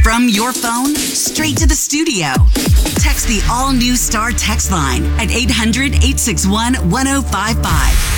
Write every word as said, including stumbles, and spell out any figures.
From your phone, straight to the studio. Text the all-new Star text line at eight hundred, eight six one, one oh five five.